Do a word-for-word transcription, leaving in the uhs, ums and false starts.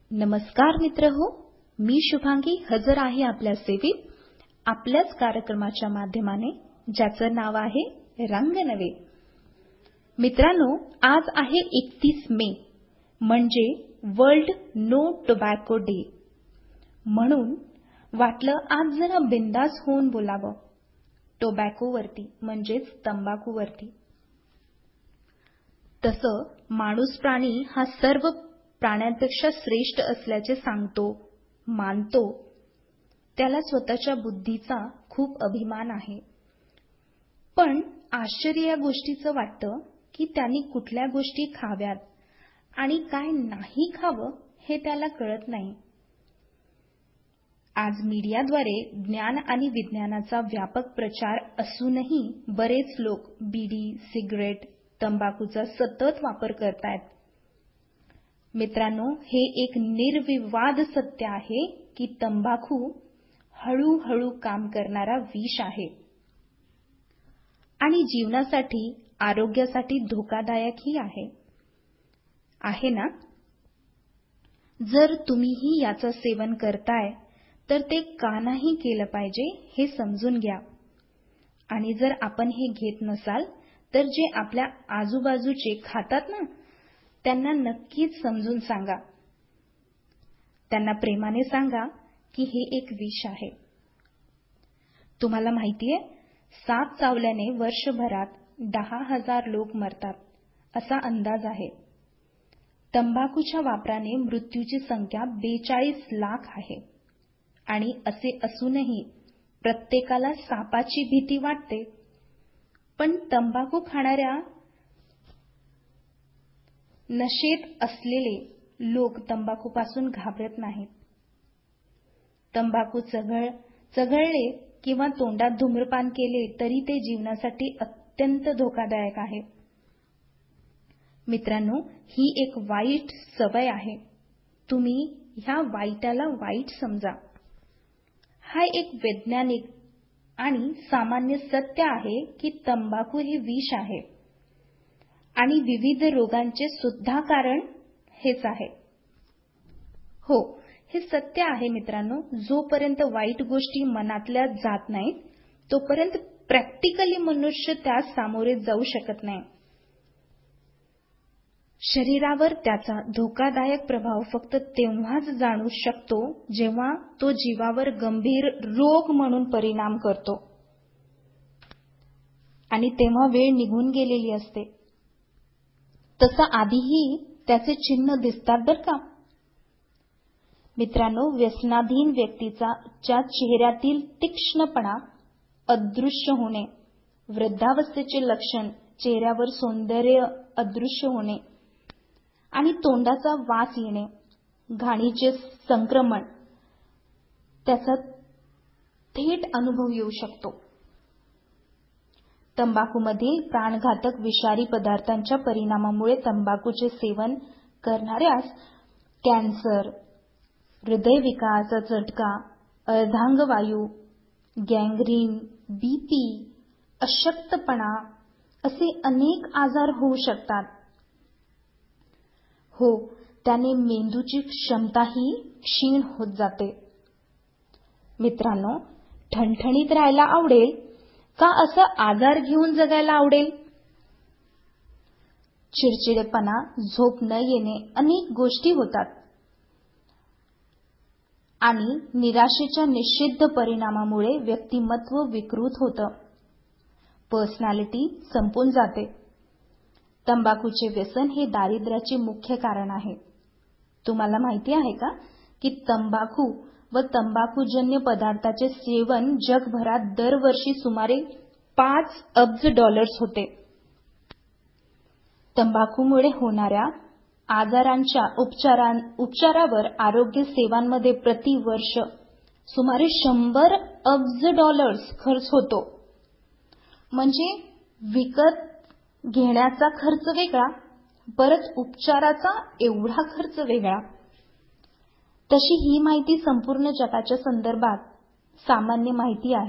नमस्कार मित्रहो, मी शुभांगी हजर आहे आपल्या सेवेत आपल्याच कार्यक्रमाच्या माध्यमाने ज्याचं नाव आहे रंग नवे. मित्रांनो, आज आहे एकतीस मे म्हणजे वर्ल्ड नो टोबॅको डे. म्हणून वाटलं आज जरा बिंदास होऊन बोलावं टोबॅकोवरती म्हणजेच तंबाखूवरती. तसं माणूस प्राणी हा सर्व प्राण्यांपेक्षा श्रेष्ठ असल्याचे सांगतो, मानतो. त्याला स्वतःच्या बुद्धीचा खूप अभिमान आहे. पण आश्चर्य या गोष्टीचं वाटतं की त्यांनी कुठल्या गोष्टी खाव्यात आणि काय नाही खावं हे त्याला कळत नाही. आज मीडियाद्वारे ज्ञान आणि विज्ञानाचा व्यापक प्रचार असूनही बरेच लोक बिडी, सिगरेट, तंबाखूचा सतत वापर करतायत. मित्रांनो, हे एक निर्विवाद सत्य आहे की तंबाखू हळूहळू काम करणारा विष आहे आणि जीवनासाठी, आरोग्यासाठी धोकादायकही आहे. आहे ना? जर तुम्हीही याचं सेवन करताय तर ते का नाही केलं पाहिजे हे समजून घ्या. आणि जर आपण हे घेत नसाल तर जे आपल्या आजूबाजूचे खातात ना, त्यांना नक्कीच समजून सांगा. त्यांना प्रेमाने सांगा की हे एक विष आहे. तुम्हाला माहितीये, साप चावल्याने वर्षभरात दहा हजार लोक मरतात असा अंदाज आहे. तंबाखूच्या वापराने मृत्यूची संख्या बेचाळीस लाख आहे. आणि असे असूनही प्रत्येकाला सापाची भीती वाटते. पण तंबाखू खाणाऱ्या नशेत असलेले लोक तंबाखूपासून घाबरत नाहीत. तंबाखू चघळ चघळले किंवा तोंडात धूम्रपान केले तरी ते जीवनासाठी अत्यंत धोकादायक आहे. मित्रांनो, ही एक वाईट सवय आहे. तुम्ही ह्या वाईटाला वाईट समजा. हा एक वैज्ञानिक आणि सामान्य सत्य आहे की तंबाखू हे विष आहे आणि विविध रोगांचे सुद्धा कारण हेच आहे. हो, हे सत्य आहे मित्रांनो. जोपर्यंत वाईट गोष्टी मनातल्या जात नाहीत तोपर्यंत प्रॅक्टिकली मनुष्य त्यास सामोरे जाऊ शकत नाही. शरीरावर त्याचा धोकादायक प्रभाव फक्त तेव्हाच जाणू शकतो जेव्हा तो जीवावर गंभीर रोग म्हणून परिणाम करतो आणि तेव्हा वेळ निघून गेलेली असते. तसं आधीही त्याचे चिन्ह दिसतात बरं का. मित्रांनो, व्यसनाधीन व्यक्तीचा च्या चेहऱ्यातील तीक्ष्णपणा अदृश्य होणे, वृद्धावस्थेचे लक्षण, चेहऱ्यावर सौंदर्य अदृश्य होणे आणि तोंडाचा वास येणे, घाणीचे संक्रमण, त्याचा थेट अनुभव येऊ शकतो. तंबाखूमधील प्राणघातक विषारी पदार्थांच्या परिणामामुळे तंबाखूचे सेवन करणाऱ्यास कॅन्सर, हृदयविकाराचा झटका, अर्धांगवायू, गँग्रीन, बीपी, अशक्तपणा असे अनेक आजार होऊ शकतात. हो, त्याने मेंदूची क्षमताही क्षीण होत जाते. मित्रांनो, ठणठणीत राहायला आवडेल का असं आजार घेऊन जगायला आवडेल? चिडचिडेपणा, झोप न येणे, अनेक गोष्टी होतात आणि निराशेच्या निषिद्ध परिणामामुळे व्यक्तिमत्व विकृत होतं. पर्सनॅलिटी संपून जाते. तंबाखूचे व्यसन हे दारिद्र्याचे मुख्य कारण आहे. तुम्हाला माहिती आहे का की तंबाखू व तंबाखूजन्य पदार्थाचे सेवन जगभरात दरवर्षी सुमारे पाच अब्ज डॉलर्स होते. तंबाखूमुळे होणाऱ्या आजारांच्या उपचारावर आरोग्य सेवांमध्ये प्रतिवर्ष सुमारे शंभर अब्ज डॉलर्स खर्च होतो. म्हणजे विकत घेण्याचा खर्च वेगळा, परत उपचाराचा एवढा खर्च वेगळा. तशी ही माहिती संपूर्ण जगाच्या संदर्भात सामान्य माहिती आहे.